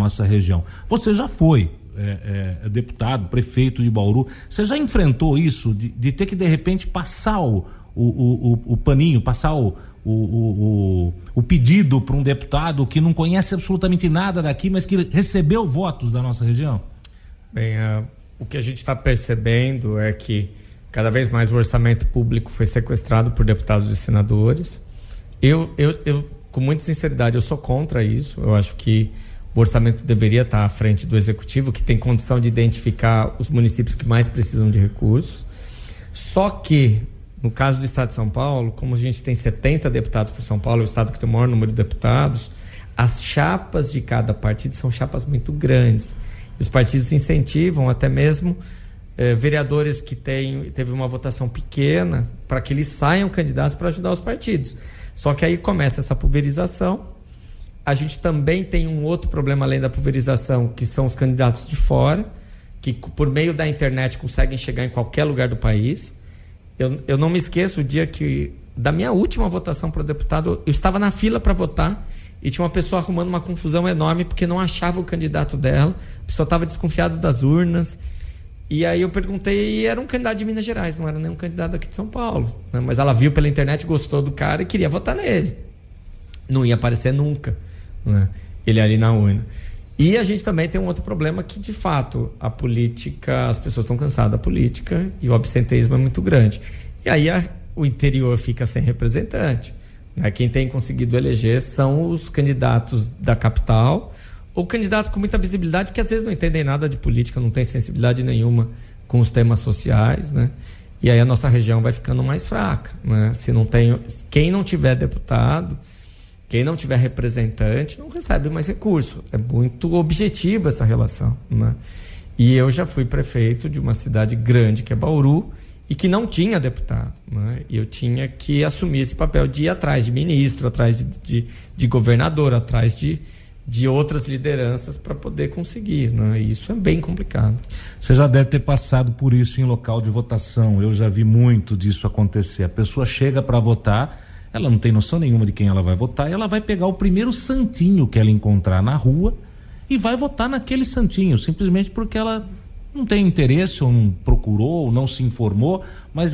nossa região. Você já foi deputado, prefeito de Bauru. Você já enfrentou isso de ter que de repente passar o paninho, passar o pedido para um deputado que não conhece absolutamente nada daqui, mas que recebeu votos da nossa região? Bem, o que a gente está percebendo é que cada vez mais o orçamento público foi sequestrado por deputados e senadores. Eu com muita sinceridade, eu sou contra isso. Eu acho que o orçamento deveria estar à frente do executivo, que tem condição de identificar os municípios que mais precisam de recursos. Só que, no caso do estado de São Paulo, como a gente tem 70 deputados por São Paulo, é o estado que tem o maior número de deputados, as chapas de cada partido são chapas muito grandes. Os partidos incentivam até mesmo vereadores que teve uma votação pequena para que eles saiam candidatos para ajudar os partidos. Só que aí começa essa pulverização. A gente também tem um outro problema além da pulverização, que são os candidatos de fora, que por meio da internet conseguem chegar em qualquer lugar do país. Eu não me esqueço o dia da minha última votação para deputado, eu estava na fila para votar e tinha uma pessoa arrumando uma confusão enorme porque não achava o candidato dela, a pessoa estava desconfiada das urnas. E aí eu perguntei, e era um candidato de Minas Gerais, não era nenhum candidato aqui de São Paulo, né? Mas ela viu pela internet, gostou do cara e queria votar nele. Não ia aparecer nunca, né? Ele ali na urna. E a gente também tem um outro problema que, de fato, a política, as pessoas estão cansadas da política e o absenteísmo é muito grande. E aí o interior fica sem representante, né? Quem tem conseguido eleger são os candidatos da capital ou candidatos com muita visibilidade que às vezes não entendem nada de política, não tem sensibilidade nenhuma com os temas sociais, né? E aí a nossa região vai ficando mais fraca, né? Quem não tiver deputado, quem não tiver representante, não recebe mais recurso. É muito objetiva essa relação, né? E eu já fui prefeito de uma cidade grande, que é Bauru, e que não tinha deputado, né? E eu tinha que assumir esse papel de ir atrás de ministro, atrás de governador, atrás de outras lideranças para poder conseguir, né? E isso é bem complicado. Você já deve ter passado por isso em local de votação. Eu já vi muito disso acontecer. A pessoa chega para votar, ela não tem noção nenhuma de quem ela vai votar, e ela vai pegar o primeiro santinho que ela encontrar na rua e vai votar naquele santinho, simplesmente porque ela não tem interesse, ou não procurou, ou não se informou, mas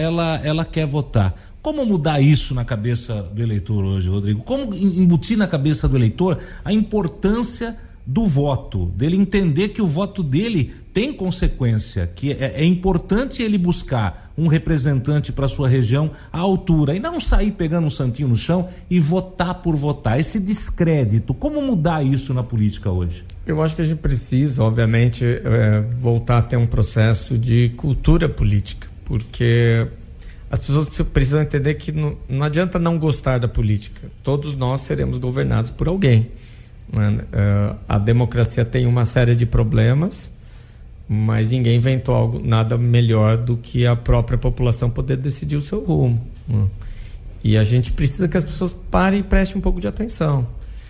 ela quer votar. Como mudar isso na cabeça do eleitor hoje, Rodrigo? Como embutir na cabeça do eleitor a importância do voto, dele entender que o voto dele tem consequência, que é importante ele buscar um representante para sua região à altura e não sair pegando um santinho no chão e votar por votar, esse descrédito. Como mudar isso na política hoje? Eu acho que a gente precisa, obviamente, voltar a ter um processo de cultura política, porque as pessoas precisam entender que não adianta não gostar da política. Todos nós seremos governados por alguém. A democracia tem uma série de problemas, mas ninguém inventou nada melhor do que a própria população poder decidir o seu rumo. E a gente precisa que as pessoas parem e prestem um pouco de atenção.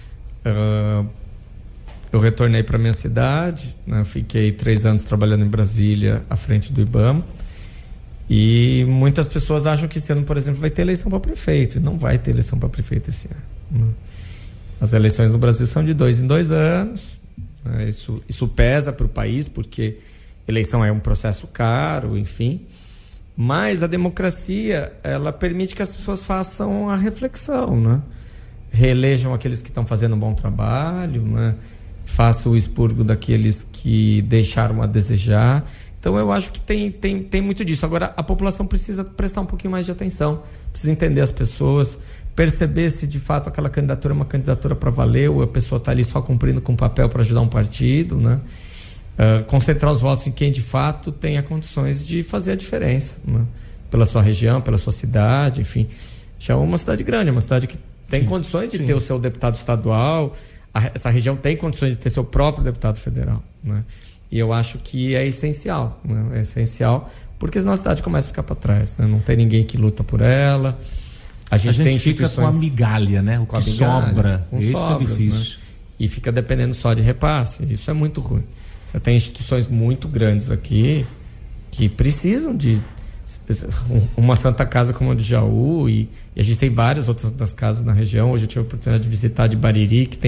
Eu retornei para minha cidade, né? Fiquei 3 anos trabalhando em Brasília à frente do IBAMA. E muitas pessoas acham que esse ano, por exemplo, vai ter eleição para prefeito. E não vai ter eleição para prefeito esse ano, né? As eleições no Brasil são de 2 em 2 anos, né? Isso pesa para o país, porque eleição é um processo caro, enfim. Mas a democracia, ela permite que as pessoas façam a reflexão, né? Reelejam aqueles que estão fazendo um bom trabalho, né? Façam o expurgo daqueles que deixaram a desejar. Então eu acho que tem muito disso. Agora a população precisa prestar um pouquinho mais de atenção, precisa entender as pessoas, perceber se de fato aquela candidatura é uma candidatura para valer ou a pessoa está ali só cumprindo com papel para ajudar um partido, né? Concentrar os votos em quem de fato tenha condições de fazer a diferença, né? Pela sua região, pela sua cidade, enfim. Já é uma cidade grande, é uma cidade que tem condições de ter o seu deputado estadual, essa região tem condições de ter seu próprio deputado federal, né? E eu acho que é essencial, né? É essencial, porque senão a cidade começa a ficar para trás, né? Não tem ninguém que luta por ela. A gente tem fica com a migalha, né? O que sobra, fica difícil. Né? E fica dependendo só de repasse. Isso é muito ruim. Você tem instituições muito grandes aqui que precisam de uma Santa Casa como a de Jaú, e a gente tem várias outras das casas na região. Hoje eu tive a oportunidade de visitar de Bariri, que tem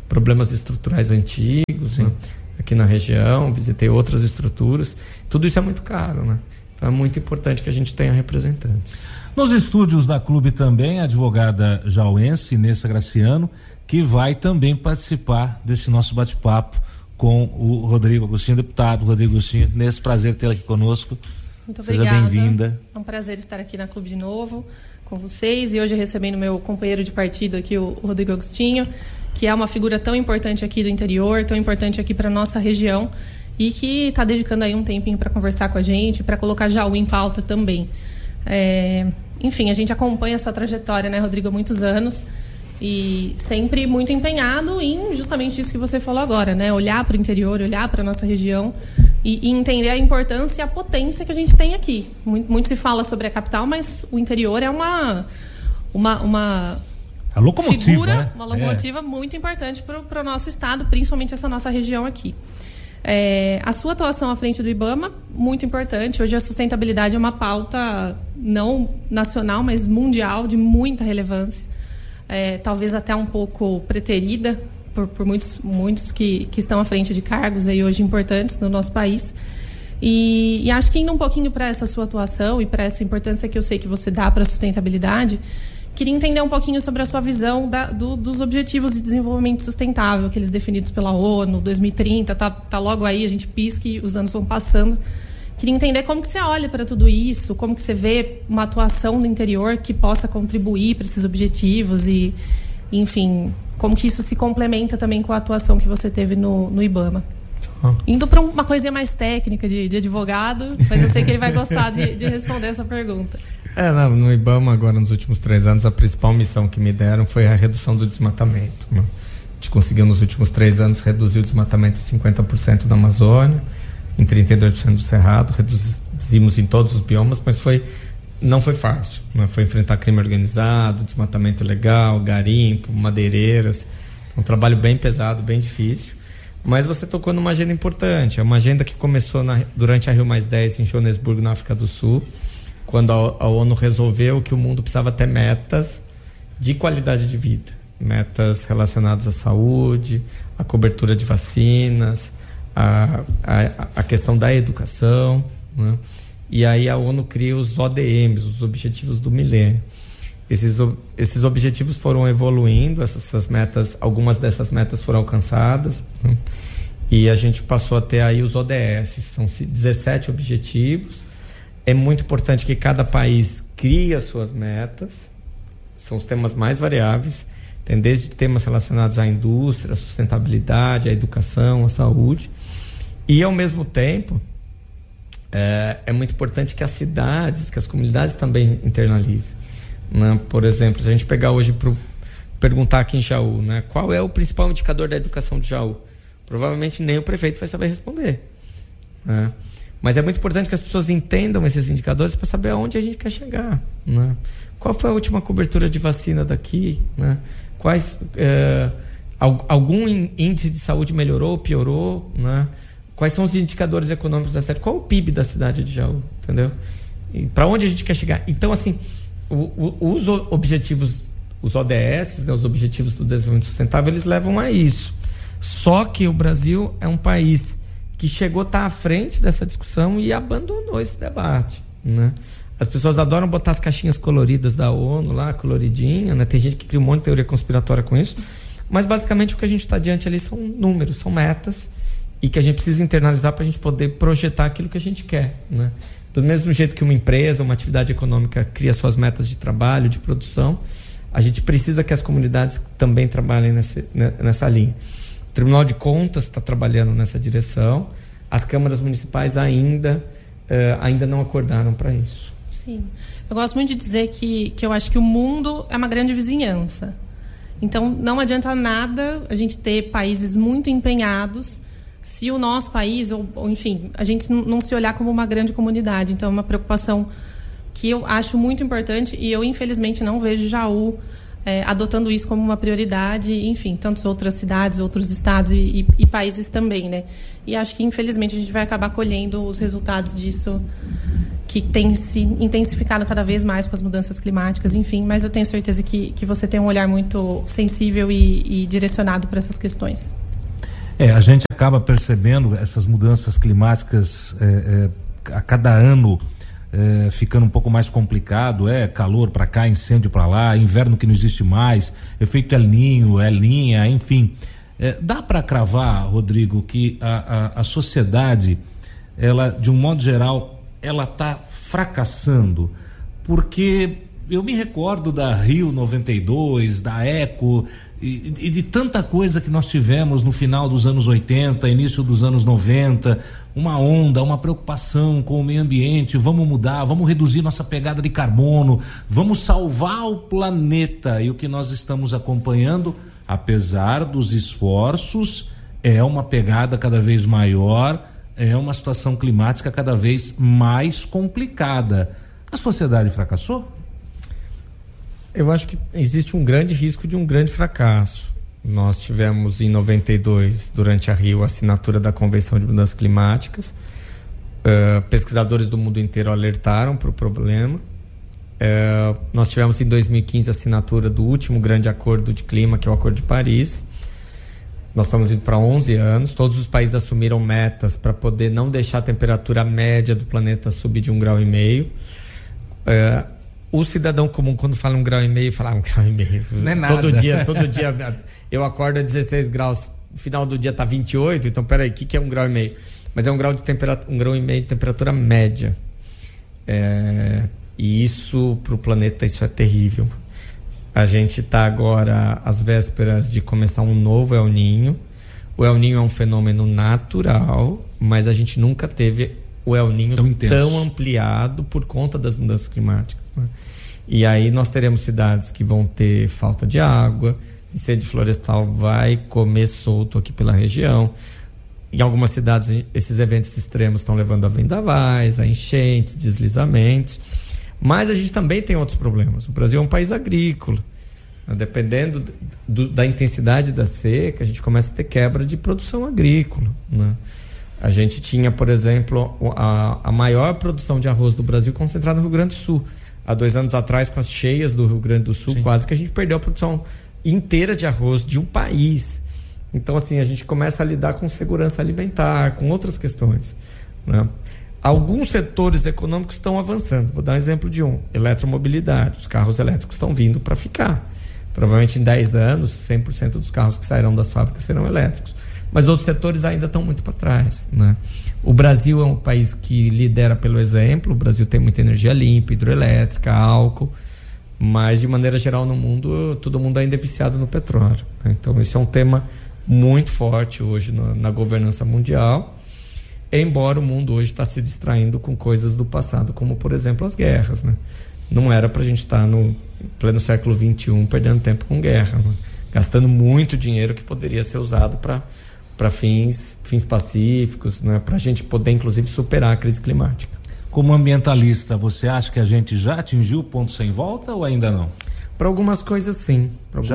problemas estruturais antigos, né? Aqui na região, visitei outras estruturas. Tudo isso é muito caro, né? Então é muito importante que a gente tenha representantes. Nos estúdios da Clube também, a advogada jauense Inessa Graciano, que vai também participar desse nosso bate-papo com o Rodrigo Agostinho, deputado Rodrigo Agostinho. Nesse prazer tê-la aqui conosco. Muito Seja obrigada. bem-vinda. É um prazer estar aqui na Clube de novo com vocês e hoje recebendo meu companheiro de partido aqui, o Rodrigo Agostinho, que é uma figura tão importante aqui do interior, tão importante aqui para nossa região e que está dedicando aí um tempinho para conversar com a gente, para colocar Jaú em pauta também. Enfim, a gente acompanha a sua trajetória, né, Rodrigo, há muitos anos e sempre muito empenhado em justamente isso que você falou agora, né, olhar para o interior, olhar para a nossa região e entender a importância e a potência que a gente tem aqui. Muito se fala sobre a capital, mas o interior é uma a locomotiva, figura, né? Uma locomotiva muito importante para o nosso estado, principalmente essa nossa região aqui. A sua atuação à frente do IBAMA, muito importante. Hoje a sustentabilidade é uma pauta não nacional, mas mundial, de muita relevância. Talvez até um pouco preterida por muitos que estão à frente de cargos aí hoje importantes no nosso país. E acho que indo um pouquinho para essa sua atuação e para essa importância que eu sei que você dá para a sustentabilidade, queria entender um pouquinho sobre a sua visão dos Objetivos de Desenvolvimento Sustentável, aqueles definidos pela ONU, 2030, tá logo aí, a gente pisca e os anos vão passando. Queria entender como que você olha para tudo isso, como que você vê uma atuação no interior que possa contribuir para esses objetivos e, enfim, como que isso se complementa também com a atuação que você teve no IBAMA. Indo para uma coisinha mais técnica de advogado, mas eu sei que ele vai gostar de responder essa pergunta. No IBAMA agora nos últimos 3 anos a principal missão que me deram foi a redução do desmatamento, né? A gente conseguiu nos últimos 3 anos reduzir o desmatamento em 50% da Amazônia, em 32% do Cerrado, reduzimos em todos os biomas, mas não foi fácil, né? Foi enfrentar crime organizado, desmatamento ilegal, garimpo, madeireiras, um trabalho bem pesado, bem difícil. Mas você tocou numa agenda importante, é uma agenda que começou durante a Rio+10 em Joanesburgo, na África do Sul, quando a ONU resolveu que o mundo precisava ter metas de qualidade de vida, metas relacionadas à saúde, à cobertura de vacinas, a questão da educação, né? E aí a ONU cria os ODMs, os Objetivos do Milênio. Esses objetivos foram evoluindo, essas metas, algumas dessas metas foram alcançadas, né? E a gente passou a ter aí os ODS, são 17 objetivos. É muito importante que cada país crie as suas metas, são os temas mais variáveis, tem desde temas relacionados à indústria, à sustentabilidade, à educação, à saúde, e ao mesmo tempo é muito importante que as cidades, que as comunidades também internalizem, né? Por exemplo, se a gente pegar hoje perguntar aqui em Jaú, né, qual é o principal indicador da educação de Jaú? Provavelmente nem o prefeito vai saber responder, né? Mas é muito importante que as pessoas entendam esses indicadores para saber aonde a gente quer chegar, né? Qual foi a última cobertura de vacina daqui, né? Algum índice de saúde melhorou ou piorou, né? Quais são os indicadores econômicos da cidade? Qual é o PIB da cidade de Jaú, entendeu? E para onde a gente quer chegar? Então, assim, os objetivos, os ODS, né, os Objetivos do Desenvolvimento Sustentável, eles levam a isso. Só que o Brasil é um país que chegou a estar à frente dessa discussão e abandonou esse debate, né? As pessoas adoram botar as caixinhas coloridas da ONU lá, coloridinha, né? Tem gente que cria um monte de teoria conspiratória com isso, mas basicamente o que a gente está diante ali são números, são metas, e que a gente precisa internalizar para a gente poder projetar aquilo que a gente quer, né? Do mesmo jeito que uma empresa, uma atividade econômica cria suas metas de trabalho, de produção, a gente precisa que as comunidades também trabalhem nessa linha. O Tribunal de Contas está trabalhando nessa direção, as câmaras municipais ainda não acordaram para isso. Sim, eu gosto muito de dizer que eu acho que o mundo é uma grande vizinhança. Então não adianta nada a gente ter países muito empenhados se o nosso país, ou enfim, a gente não se olhar como uma grande comunidade. Então é uma preocupação que eu acho muito importante e eu infelizmente não vejo Jaú adotando isso como uma prioridade, enfim, tantas outras cidades, outros estados e países também, né? E acho que infelizmente a gente vai acabar colhendo os resultados disso que tem se intensificado cada vez mais com as mudanças climáticas, enfim, mas eu tenho certeza que você tem um olhar muito sensível e direcionado para essas questões. A gente acaba percebendo essas mudanças climáticas a cada ano ficando um pouco mais complicado, calor para cá, incêndio para lá, inverno que não existe mais, efeito El Niño, El Niña, enfim. Dá para cravar, Rodrigo, que a sociedade, ela, de um modo geral, ela está fracassando, porque eu me recordo da Rio 92, da Eco e de tanta coisa que nós tivemos no final dos anos 80, início dos anos 90, uma onda, uma preocupação com o meio ambiente, vamos mudar, vamos reduzir nossa pegada de carbono, vamos salvar o planeta. E o que nós estamos acompanhando, apesar dos esforços, é uma pegada cada vez maior, é uma situação climática cada vez mais complicada. A sociedade fracassou? Eu acho que existe um grande risco de um grande fracasso. Nós tivemos em 92, durante a Rio, a assinatura da Convenção de Mudanças Climáticas. Pesquisadores do mundo inteiro alertaram para o problema. Nós tivemos em 2015 a assinatura do último grande acordo de clima, que é o Acordo de Paris. Nós estamos indo para 11 anos, todos os países assumiram metas para poder não deixar a temperatura média do planeta subir de 1,5 graus. O cidadão comum, quando fala 1,5 graus, fala 1,5 graus. Não é nada. Todo dia eu acordo a 16 graus, no final do dia tá 28, então peraí, o que é 1,5 graus? Mas é 1,5 graus de temperatura média. E isso para o planeta, isso é terrível. A gente está agora às vésperas de começar um novo El Niño. O El Niño é um fenômeno natural, mas a gente nunca teve o El Niño tão ampliado por conta das mudanças climáticas, né? E aí nós teremos cidades que vão ter falta de água, incêndio florestal vai comer solto aqui pela região. Em algumas cidades, esses eventos extremos estão levando a vendavais, a enchentes, deslizamentos. Mas a gente também tem outros problemas. O Brasil é um país agrícola. Dependendo da intensidade da seca, a gente começa a ter quebra de produção agrícola, né? A gente tinha, por exemplo, a maior produção de arroz do Brasil concentrada no Rio Grande do Sul. Há 2 anos atrás, com as cheias do Rio Grande do Sul, sim, quase que a gente perdeu a produção inteira de arroz de um país. Então, assim, a gente começa a lidar com segurança alimentar, com outras questões, né? Alguns setores econômicos estão avançando. Vou dar um exemplo de eletromobilidade. Os carros elétricos estão vindo para ficar. Provavelmente em 10 anos, 100% dos carros que sairão das fábricas serão elétricos. Mas outros setores ainda estão muito para trás, né? O Brasil é um país que lidera pelo exemplo. O Brasil tem muita energia limpa, hidroelétrica, álcool. Mas, de maneira geral, no mundo, todo mundo ainda é viciado no petróleo, né? Então, esse é um tema muito forte hoje na governança mundial. Embora o mundo hoje está se distraindo com coisas do passado, como, por exemplo, as guerras, né? Não era para a gente estar no pleno século XXI perdendo tempo com guerra, né? Gastando muito dinheiro que poderia ser usado para fins pacíficos, né? Para a gente poder, inclusive, superar a crise climática. Como ambientalista, você acha que a gente já atingiu o ponto sem volta ou ainda não? Para algumas coisas, sim.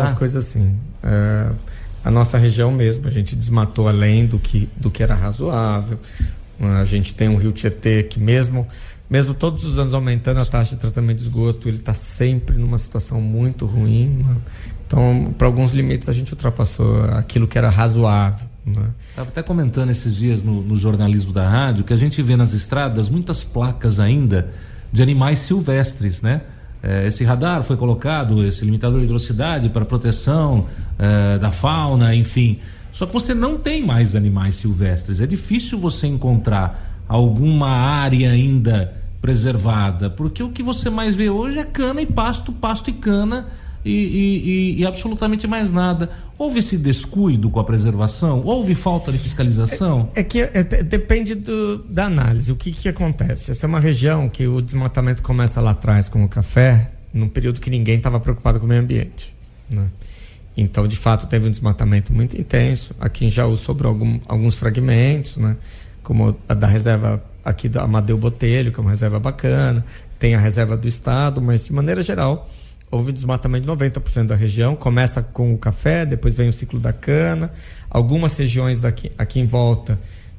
A nossa região mesmo, a gente desmatou além do que era razoável. A gente tem um rio Tietê que mesmo todos os anos aumentando a taxa de tratamento de esgoto, ele está sempre numa situação muito ruim, né? Então, para alguns limites a gente ultrapassou aquilo que era razoável, né? Estava até comentando esses dias no jornalismo da rádio que a gente vê nas estradas muitas placas ainda de animais silvestres, né? Esse radar foi colocado, esse limitador de velocidade para proteção da fauna, enfim. Só que você não tem mais animais silvestres. É difícil você encontrar alguma área ainda preservada, porque o que você mais vê hoje é cana e pasto e cana e absolutamente mais nada. Houve esse descuido com a preservação? Houve falta de fiscalização? Depende da análise. O que acontece? Essa é uma região que o desmatamento começa lá atrás com o café, num período que ninguém estava preocupado com o meio ambiente, né? Então, de fato, teve um desmatamento muito intenso. Aqui em Jaú sobrou alguns fragmentos, né? Como a da reserva aqui da Amadeu Botelho, que é uma reserva bacana. Tem a reserva do estado, mas de maneira geral houve desmatamento de 90% da região. Começa com o café, depois vem o ciclo da cana. Algumas regiões aqui em volta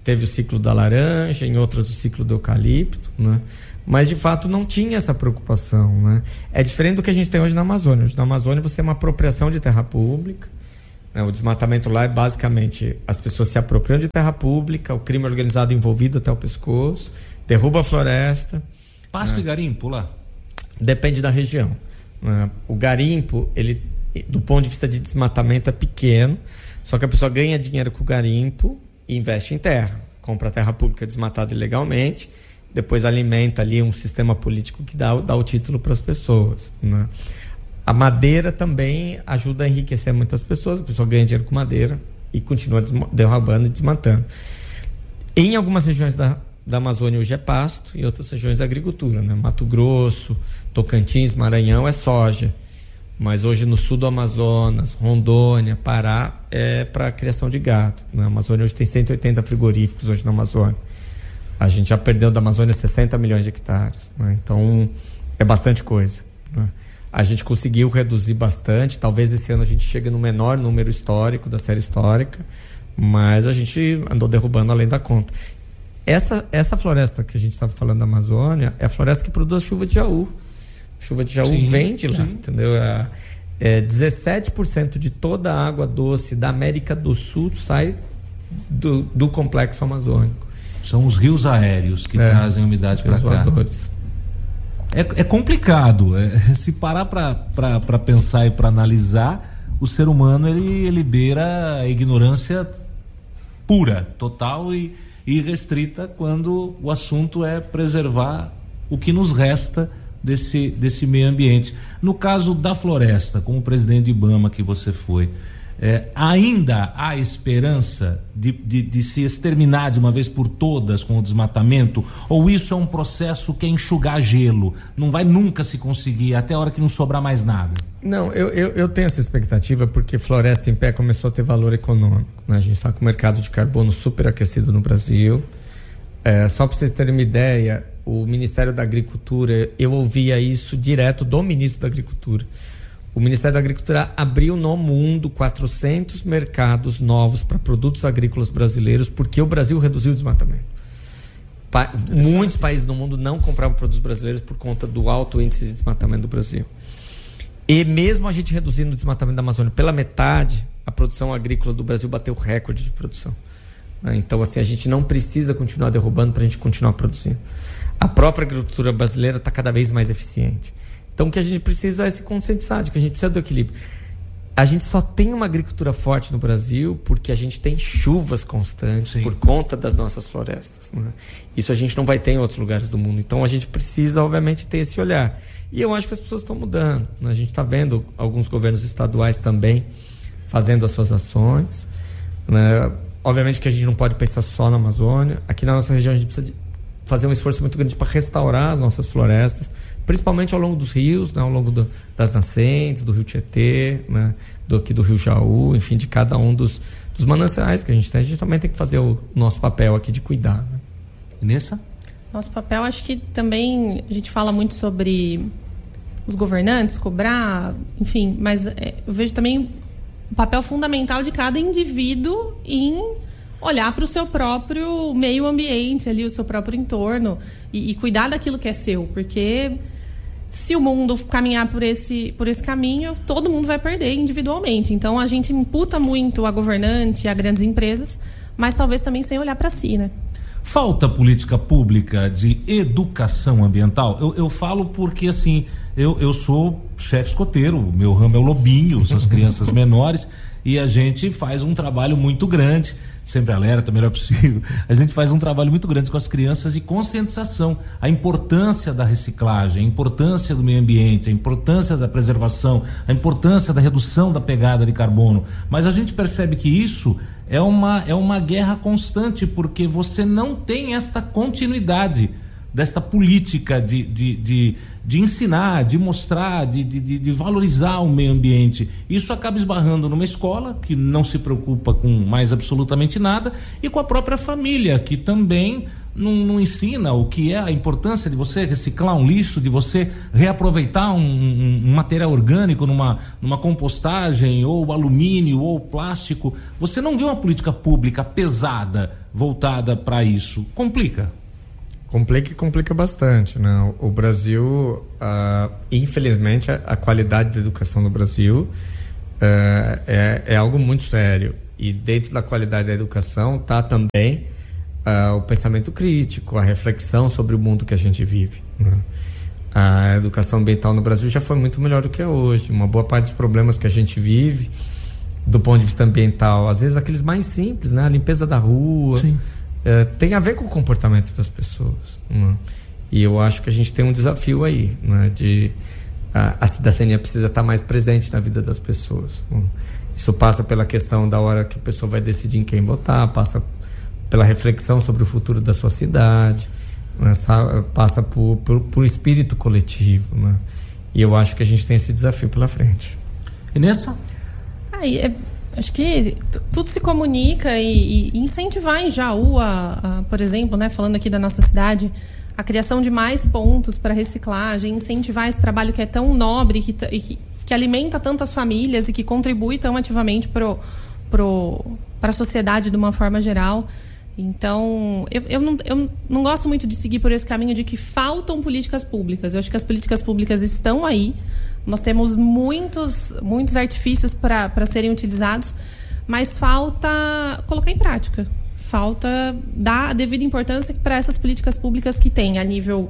teve o ciclo da laranja, em outras o ciclo do eucalipto, né? Mas de fato não tinha essa preocupação, né? É diferente do que a gente tem hoje na Amazônia. Hoje na Amazônia você tem uma apropriação de terra pública, né? O desmatamento lá é basicamente as pessoas se apropriam de terra pública, o crime organizado envolvido até o pescoço, derruba a floresta. Pasto e garimpo lá? Depende da região, né? O garimpo, ele, do ponto de vista de desmatamento, é pequeno, só que a pessoa ganha dinheiro com o garimpo e investe em terra, compra terra pública desmatada ilegalmente, depois alimenta ali um sistema político que dá o título para as pessoas, né? A madeira também ajuda a enriquecer muitas pessoas, a pessoa ganha dinheiro com madeira e continua derrubando e desmatando. Em algumas regiões da Amazônia hoje é pasto, e outras regiões é agricultura, né? Mato Grosso, Tocantins, Maranhão é soja, mas hoje no sul do Amazonas, Rondônia, Pará é para criação de gado. Na Amazônia hoje tem 180 frigoríficos hoje na Amazônia. A gente já perdeu da Amazônia 60 milhões de hectares, né? Então é bastante coisa, né? A gente conseguiu reduzir bastante, talvez esse ano a gente chegue no menor número histórico da série histórica, mas a gente andou derrubando além da conta. Essa floresta que a gente estava falando da Amazônia é a floresta que produz chuva de Jaú. Chuva de Jaú vem de lá, entendeu? 17% de toda a água doce da América do Sul sai do complexo amazônico. São os rios aéreos que trazem umidade para cá. É complicado. Se parar para pensar e para analisar, o ser humano ele beira a ignorância pura, total e irrestrita quando o assunto é preservar o que nos resta desse meio ambiente. No caso da floresta, como presidente do IBAMA que você foi, ainda há esperança de se exterminar de uma vez por todas com o desmatamento, ou isso é um processo que é enxugar gelo, não vai nunca se conseguir até a hora que não sobrar mais nada? Não, eu tenho essa expectativa porque floresta em pé começou a ter valor econômico, né? A gente está com o mercado de carbono super aquecido no Brasil. Só para vocês terem uma ideia, o Ministério da Agricultura, eu ouvia isso direto do ministro da Agricultura. O Ministério da Agricultura abriu no mundo 400 mercados novos para produtos agrícolas brasileiros porque o Brasil reduziu o desmatamento. Muitos países no mundo não compravam produtos brasileiros por conta do alto índice de desmatamento do Brasil. E mesmo a gente reduzindo o desmatamento da Amazônia pela metade, a produção agrícola do Brasil bateu recorde de produção. Então, assim, a gente não precisa continuar derrubando para a gente continuar produzindo. A própria agricultura brasileira está cada vez mais eficiente. Então, o que a gente precisa é se conscientizar de que a gente precisa do equilíbrio. A gente só tem uma agricultura forte no Brasil porque a gente tem chuvas constantes. Sim. Por conta das nossas florestas, né? Isso a gente não vai ter em outros lugares do mundo. Então, a gente precisa, obviamente, ter esse olhar. E eu acho que as pessoas estão mudando, né? A gente está vendo alguns governos estaduais também fazendo as suas ações, né? Obviamente que a gente não pode pensar só na Amazônia. Aqui na nossa região a gente precisa fazer um esforço muito grande para restaurar as nossas florestas, principalmente ao longo dos rios, né? Ao longo das nascentes, do rio Tietê, né? Aqui do rio Jaú, enfim, de cada um dos mananciais que a gente tem. A gente também tem que fazer o nosso papel aqui de cuidar, né? Inessa? Nosso papel, acho que também a gente fala muito sobre os governantes, cobrar, enfim, mas eu vejo também o papel fundamental de cada indivíduo em olhar para o seu próprio meio ambiente ali, o seu próprio entorno e cuidar daquilo que é seu, porque se o mundo caminhar por esse caminho, todo mundo vai perder individualmente. Então a gente imputa muito a governante, a grandes empresas, mas talvez também sem olhar para si, né? Falta política pública de educação ambiental? Eu falo porque, assim, eu sou chefe escoteiro, meu ramo é o lobinho, são as crianças menores, e a gente faz um trabalho muito grande, sempre alerta, melhor possível, a gente faz um trabalho muito grande com as crianças de conscientização, a importância da reciclagem, a importância do meio ambiente, a importância da preservação, a importância da redução da pegada de carbono, mas a gente percebe que isso é uma guerra constante, porque você não tem esta continuidade. desta política de ensinar, de mostrar, de valorizar o meio ambiente. Isso acaba esbarrando numa escola que não se preocupa com mais absolutamente nada, e com a própria família, que também não ensina o que é a importância de você reciclar um lixo, de você reaproveitar um material orgânico numa compostagem, ou alumínio, ou plástico. Você não vê uma política pública pesada voltada para isso. Complica e complica bastante, né? O Brasil, infelizmente, a qualidade da educação no Brasil é algo muito sério. E dentro da qualidade da educação está também o pensamento crítico, a reflexão sobre o mundo que a gente vive, né? A educação ambiental no Brasil já foi muito melhor do que é hoje. Uma boa parte dos problemas que a gente vive do ponto de vista ambiental, às vezes aqueles mais simples, né? A limpeza da rua, tem a ver com o comportamento das pessoas, né? E eu acho que a gente tem um desafio aí, né? A cidadania precisa estar mais presente na vida das pessoas, né? Isso passa pela questão da hora que a pessoa vai decidir em quem votar, passa pela reflexão sobre o futuro da sua cidade, né? Passa por espírito coletivo, né? E eu acho que a gente tem esse desafio pela frente. Inessa? Acho que tudo se comunica e incentivar em Jaú, por exemplo, né, falando aqui da nossa cidade, a criação de mais pontos para reciclagem, incentivar esse trabalho que é tão nobre que alimenta tantas famílias e que contribui tão ativamente para a sociedade de uma forma geral. Então, eu não gosto muito de seguir por esse caminho de que faltam políticas públicas. Eu acho que as políticas públicas estão aí. Nós temos muitos artifícios para serem utilizados, mas falta colocar em prática. Falta dar a devida importância para essas políticas públicas que tem a nível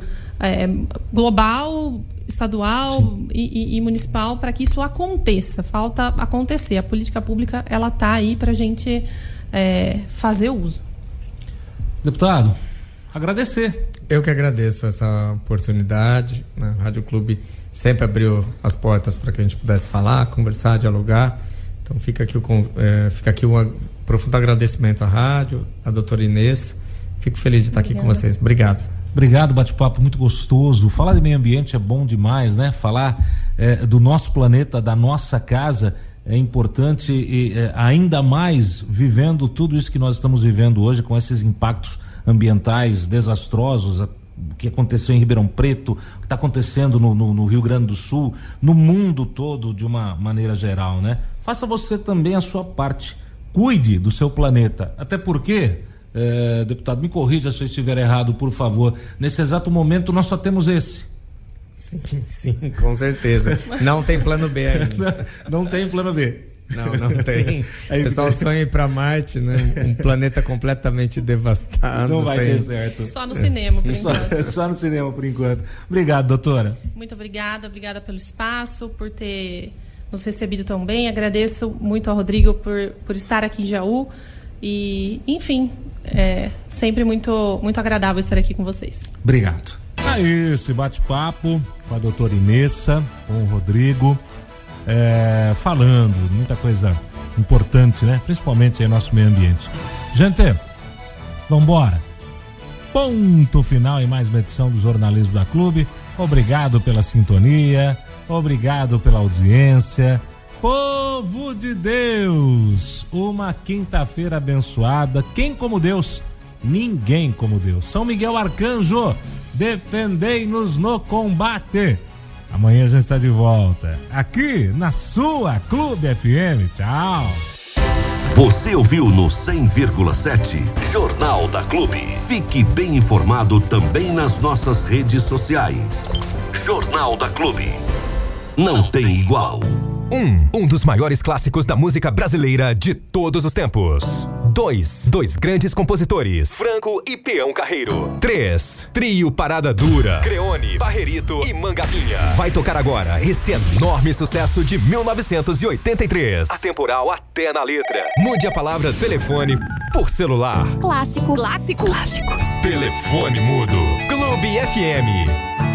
global, estadual e municipal, para que isso aconteça. Falta acontecer. A política pública, ela está aí para a gente fazer uso. Deputado, agradecer. Eu que agradeço essa oportunidade, né? A Rádio Clube sempre abriu as portas para que a gente pudesse falar, conversar, dialogar. Então fica aqui um profundo agradecimento à rádio, à doutora Inês. Fico feliz de estar aqui com vocês. Obrigado. Obrigado, bate-papo muito gostoso. Falar de meio ambiente é bom demais, né? Falar do nosso planeta, da nossa casa, é importante, e ainda mais vivendo tudo isso que nós estamos vivendo hoje, com esses impactos ambientais desastrosos, o que aconteceu em Ribeirão Preto, o que está acontecendo no Rio Grande do Sul, no mundo todo de uma maneira geral, né? Faça você também a sua parte, cuide do seu planeta, até porque, deputado, me corrija se eu estiver errado, por favor, nesse exato momento nós só temos esse. Sim, com certeza. Não tem plano B ainda. Não tem plano B. Não tem. O pessoal sonha ir para Marte, né? Um planeta completamente devastado. Não vai ter certo. Só no cinema, por enquanto. Só no cinema, por enquanto. Obrigado, doutora. Muito obrigada pelo espaço, por ter nos recebido tão bem. Agradeço muito ao Rodrigo por estar aqui em Jaú. E, enfim, sempre muito, muito agradável estar aqui com vocês. Obrigado. Esse bate-papo com a doutora Inessa, com o Rodrigo, falando muita coisa importante, né? Principalmente em nosso meio ambiente. Gente, vambora. Ponto final em mais uma edição do Jornalismo da Clube. Obrigado pela sintonia, obrigado pela audiência. Povo de Deus, uma quinta-feira abençoada. Quem como Deus? Ninguém como Deus. São Miguel Arcanjo, defendei-nos no combate. Amanhã a gente está de volta aqui na sua Clube FM. Tchau. Você ouviu no 100,7 Jornal da Clube. Fique bem informado também nas nossas redes sociais. Jornal da Clube. Não tem igual. Um dos maiores clássicos da música brasileira de todos os tempos. 2 grandes compositores, Franco e Peão Carreiro. 3, trio Parada Dura, Creone, Barrerito e Mangavinha. Vai tocar agora esse enorme sucesso de 1983. Atemporal até na letra. Mude a palavra telefone por celular. Clássico. Telefone mudo. Clube FM.